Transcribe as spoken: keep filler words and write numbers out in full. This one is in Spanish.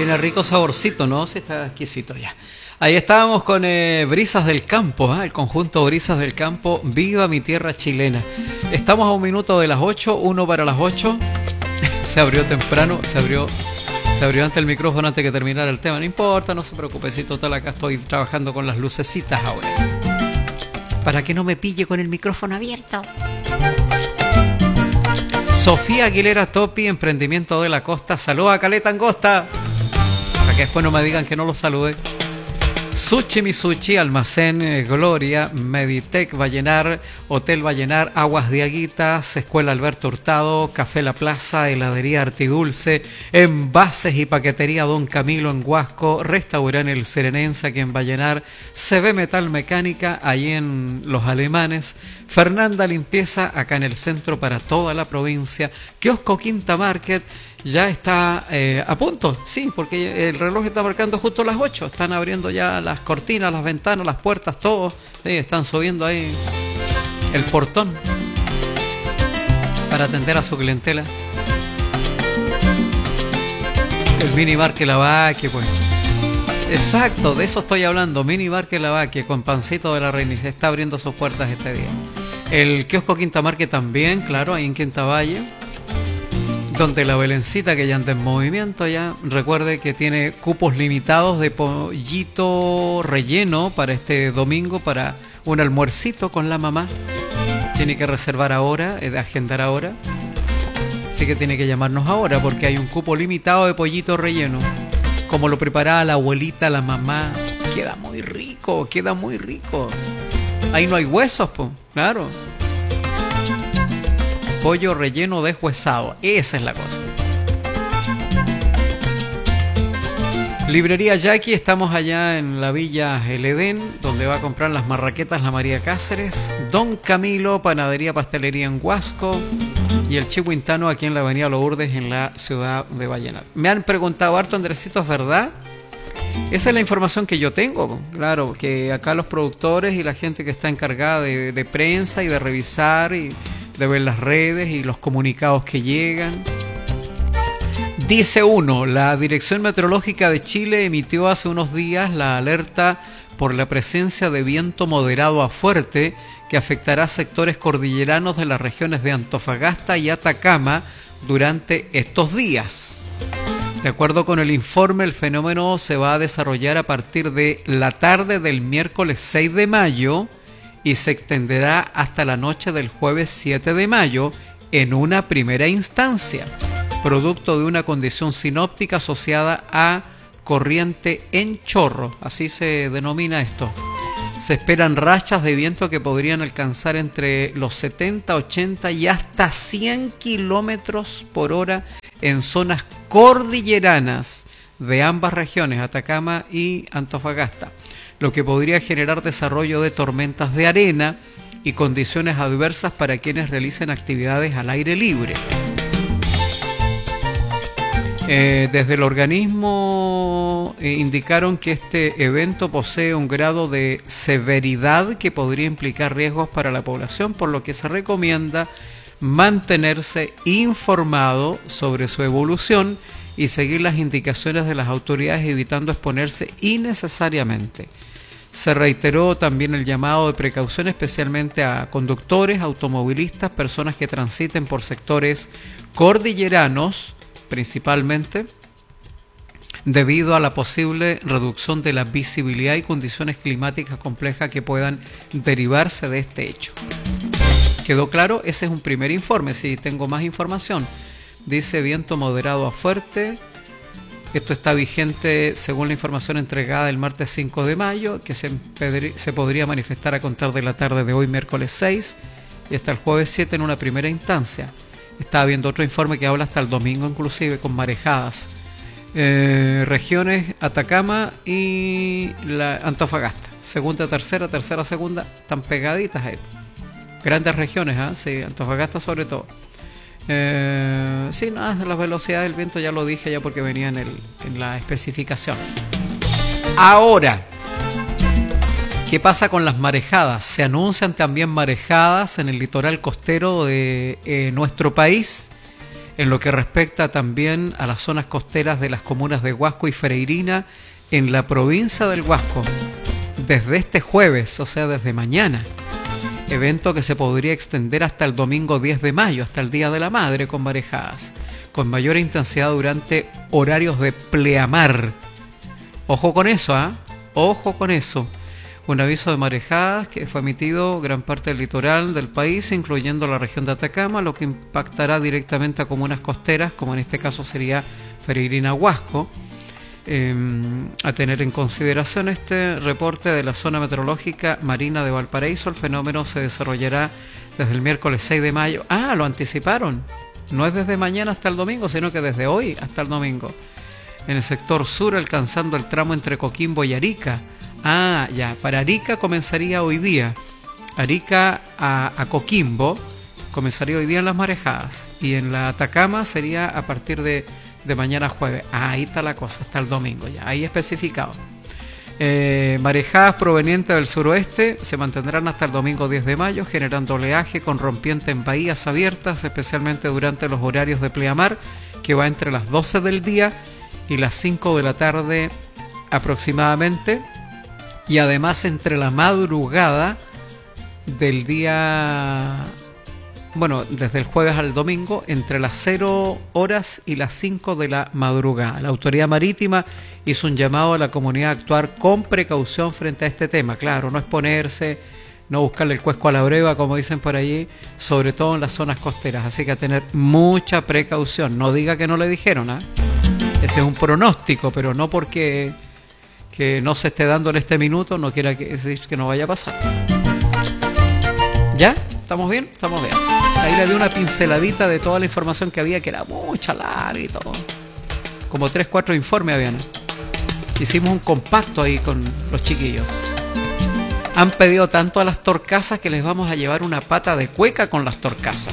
Tiene rico saborcito, ¿no? Sí, está exquisito ya. Ahí estábamos con eh, Brisas del Campo, ¿eh? El conjunto Brisas del Campo, Viva mi tierra chilena. Estamos a un minuto de las ocho, uno para las ocho. Se abrió temprano, se abrió, se abrió antes el micrófono antes que terminara el tema. No importa, no se preocupe, si total acá estoy trabajando con las lucecitas ahora. Para que no me pille con el micrófono abierto. Sofía Aguilera Topi, Emprendimiento de la Costa. Saluda a Caleta Angosta. Para que después no me digan que no los salude. Sushi Misuchi, Almacén eh, Gloria, Meditec Vallenar, Hotel Vallenar, Aguas de Aguitas, Escuela Alberto Hurtado, Café La Plaza, Heladería Artidulce, Envases y Paquetería Don Camilo en Huasco, Restaurante El Serenense aquí en Vallenar, C B Metal Mecánica ahí en Los Alemanes, Fernanda Limpieza acá en el centro para toda la provincia, Kiosco Quinta Market. Ya está eh, a punto, sí, porque el reloj está marcando justo las ocho. Están abriendo ya las cortinas, las ventanas, las puertas, todo. Sí, están subiendo ahí el portón para atender a su clientela. El minibar que la vaque, pues. Exacto, de eso estoy hablando. Minibar que la vaque con Pancito de la Reina. Y se está abriendo sus puertas este día. El kiosco Quinta Marque también, claro, ahí en Quinta Valle. Donde la Belencita, que ya anda en movimiento ya, recuerde que tiene cupos limitados de pollito relleno para este domingo, para un almuercito con la mamá. Tiene que reservar ahora, eh, agendar ahora. Así que tiene que llamarnos ahora porque hay un cupo limitado de pollito relleno. Como lo preparaba la abuelita, la mamá. Queda muy rico, queda muy rico. Ahí no hay huesos, pues, claro. Pollo relleno deshuesado, esa es la cosa. Librería Jackie, estamos allá en la Villa El Edén, donde va a comprar las marraquetas la María Cáceres. Don Camilo, Panadería Pastelería en Huasco. Y el Chihuintano aquí en la Avenida Lourdes, en la ciudad de Vallenar. Me han preguntado harto, Andresito, ¿es verdad? Esa es la información que yo tengo. Claro, que acá los productores y la gente que está encargada de, de prensa y de revisar y de ver las redes y los comunicados que llegan. Dice uno, la Dirección Meteorológica de Chile emitió hace unos días la alerta por la presencia de viento moderado a fuerte que afectará sectores cordilleranos de las regiones de Antofagasta y Atacama durante estos días. De acuerdo con el informe, el fenómeno se va a desarrollar a partir de la tarde del miércoles seis de mayo y se extenderá hasta la noche del jueves siete de mayo en una primera instancia, producto de una condición sinóptica asociada a corriente en chorro, así se denomina esto. Se esperan rachas de viento que podrían alcanzar entre los setenta, ochenta y hasta cien kilómetros por hora en zonas cordilleranas de ambas regiones, Atacama y Antofagasta, lo que podría generar desarrollo de tormentas de arena y condiciones adversas para quienes realicen actividades al aire libre. Eh, desde el organismo eh, indicaron que este evento posee un grado de severidad que podría implicar riesgos para la población, por lo que se recomienda mantenerse informado sobre su evolución y seguir las indicaciones de las autoridades, evitando exponerse innecesariamente. Se reiteró también el llamado de precaución especialmente a conductores, automovilistas, personas que transiten por sectores cordilleranos, principalmente, debido a la posible reducción de la visibilidad y condiciones climáticas complejas que puedan derivarse de este hecho. ¿Quedó claro? Ese es un primer informe. Si tengo más información, dice viento moderado a fuerte. Esto está vigente según la información entregada el martes cinco de mayo, que se, se podría manifestar a contar de la tarde de hoy, miércoles seis, y hasta el jueves siete en una primera instancia. Estaba viendo otro informe que habla hasta el domingo inclusive, con marejadas. Eh, regiones Atacama y la Antofagasta. Segunda, tercera, tercera, segunda, están pegaditas ahí. Grandes regiones, ¿eh? Sí, Antofagasta sobre todo. Eh, sí, nada, no, la velocidad del viento ya lo dije ya porque venía en, el, en la especificación. Ahora, ¿qué pasa con las marejadas? Se anuncian también marejadas en el litoral costero de eh, nuestro país. En lo que respecta también a las zonas costeras de las comunas de Huasco y Freirina, en la provincia del Huasco, desde este jueves, o sea, desde mañana. Evento que se podría extender hasta el domingo diez de mayo, hasta el Día de la Madre, con marejadas, con mayor intensidad durante horarios de pleamar. Ojo con eso, ¿ah? ¿eh? Ojo con eso. Un aviso de marejadas que fue emitido gran parte del litoral del país, incluyendo la región de Atacama, lo que impactará directamente a comunas costeras, como en este caso sería Freirina Huasco. Eh, a tener en consideración este reporte de la zona meteorológica marina de Valparaíso. El fenómeno se desarrollará desde el miércoles seis de mayo. Ah, lo anticiparon. No es desde mañana hasta el domingo, sino que desde hoy hasta el domingo. En el sector sur, alcanzando el tramo entre Coquimbo y Arica. Ah, ya, para Arica comenzaría hoy día. Arica a, a Coquimbo comenzaría hoy día en las marejadas. Y en la Atacama sería a partir de, de mañana jueves. Ah, ahí está la cosa, hasta el domingo ya, ahí especificado. Eh, marejadas provenientes del suroeste se mantendrán hasta el domingo diez de mayo, generando oleaje con rompiente en bahías abiertas, especialmente durante los horarios de pleamar, que va entre las doce del día y las cinco de la tarde aproximadamente. Y además entre la madrugada del día, bueno, desde el jueves al domingo, entre las cero horas y las cinco de la madrugada. La Autoridad Marítima hizo un llamado a la comunidad a actuar con precaución frente a este tema. Claro, no exponerse, no buscarle el cuesco a la breva, como dicen por allí, sobre todo en las zonas costeras. Así que a tener mucha precaución. No diga que no le dijeron, ¿eh? Ese es un pronóstico, pero no porque que no se esté dando en este minuto, no quiera decir que no vaya a pasar. ¿Ya? ¿Estamos bien? Estamos bien. Ahí le di una pinceladita de toda la información que había, que era mucha, larga y todo. Como tres, cuatro informes habían. Hicimos un compacto ahí con los chiquillos. Han pedido tanto a las torcasas que les vamos a llevar una pata de cueca con las torcasas.